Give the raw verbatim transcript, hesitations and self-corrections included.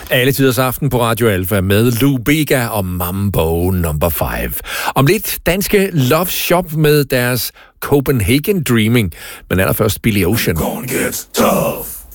Alle tiders aften på Radio Alfa med Lou Bega og Mambo number five. Om lidt danske Love Shop med deres Copenhagen Dreaming, men allerførst Billy Ocean. Gonna get tough.